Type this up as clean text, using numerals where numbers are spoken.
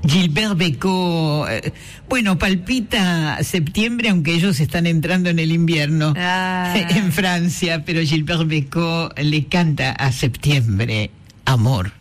Gilbert Bécaud, bueno, palpita septiembre, aunque ellos están entrando en el invierno en Francia, pero Gilbert Bécaud le canta a septiembre, amor.